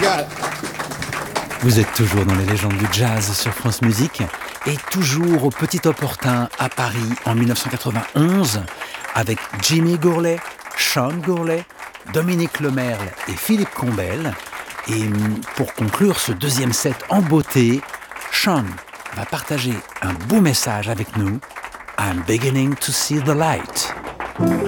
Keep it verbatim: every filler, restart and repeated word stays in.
got it. Vous êtes toujours dans les légendes du jazz sur France Musique et toujours au Petit Opportun à Paris en dix-neuf cent quatre-vingt-onze avec Jimmy Gourlay, Sean Gourlay, Dominique Lemerle et Philippe Combel. Et pour conclure ce deuxième set en beauté, Sean va partager un beau message avec nous. I'm beginning to see the light.